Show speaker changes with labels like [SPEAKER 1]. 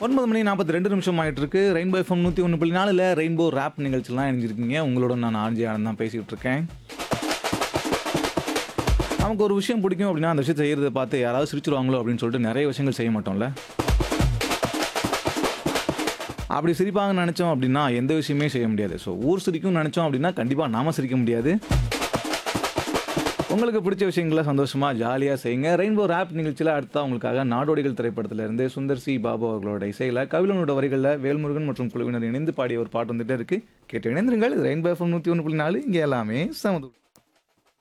[SPEAKER 1] 9 மணி 42 நிமிஷம் ஆயிட்டு இருக்கு. ரெயின்போ எஃப்எம் 101.4ல ரெயின்போ ராப் நிகழ்ச்சிலாம் இணைஞ்சிருக்கீங்க. உங்களோட நான் ஆர்ஜே ஆனந்த் தான் பேசிட்டு இருக்கேன். நமக்கு ஒரு விஷயம் பிடிக்கும் அப்படின்னா, அந்த விஷயத்த செய்யறத பார்த்து யாராவது சிரிச்சுருவாங்களோ அப்படின்னு சொல்லிட்டு நெறைய விஷயங்கள் செய்ய மாட்டோம்ல. அப்படி சிரிப்பாங்கன்னு நெனைச்சோம் அப்படின்னா, எந்த விஷயமே செய்ய முடியாது. ஸோ ஊர் சிரிக்கும்னு நெனைச்சோம் அப்படின்னா, கண்டிப்பா நாம சிரிக்க முடியாது. உங்களுக்கு பிடிச்ச விஷயங்கள சந்தோஷமா, ஜாலியா செய்யுங்க. ரெயின்போ ராப் நிகழ்ச்சியில அடுத்ததா உங்களுக்காக நாடோடிகள் திரைப்படத்திலிருந்து சுந்தர் சி பாபு அவர்களோட இசையில கபிலனோட வரிகள்ல வேல்முருகன் மற்றும் குழுவினர் இணைந்து பாடிய ஒரு பாட்டு வந்துட்டே இருக்கு. கேட்டு இணைந்திருங்கள். இது ரெயின்போ எஃப்எம் 101.4 இங்க எல்லாமே சமதூள்.